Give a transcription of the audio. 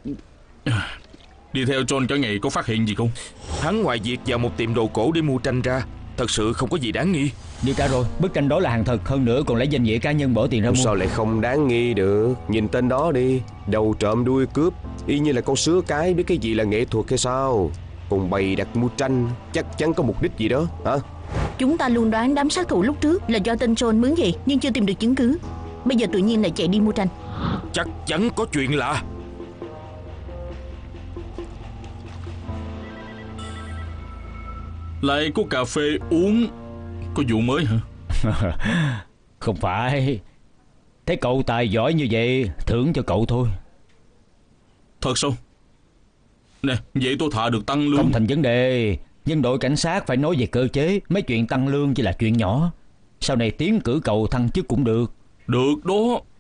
Đi theo John cả ngày có phát hiện gì không? Hắn ngoài việc vào một tiệm đồ cổ để mua tranh ra, thật sự không có gì đáng nghi. Điều tra rồi, bức tranh đó là hàng thật, hơn nữa còn lấy danh nghĩa cá nhân bỏ tiền ra mua. Sao lại không đáng nghi được? Nhìn tên đó đi, đầu trộm đuôi cướp, y như là con sứa cái biết cái gì là nghệ thuật hay sao? Còn bày đặt mua tranh, chắc chắn có mục đích gì đó hả? Chúng ta luôn đoán đám sát thủ lúc trước là do tên John mướn vậy, nhưng chưa tìm được chứng cứ. Bây giờ tự nhiên lại chạy đi mua tranh. Chắc chắn có chuyện lạ. Lại có cà phê uống. Có vụ mới hả? Không phải. Thấy cậu tài giỏi như vậy, thưởng cho cậu thôi. Thật sao? Nè, vậy tôi thà được tăng lương. Không thành vấn đề. Nhưng đội cảnh sát phải nói về cơ chế. Mấy chuyện tăng lương chỉ là chuyện nhỏ. Sau này tiến cử cậu thăng chức cũng được. Được đó.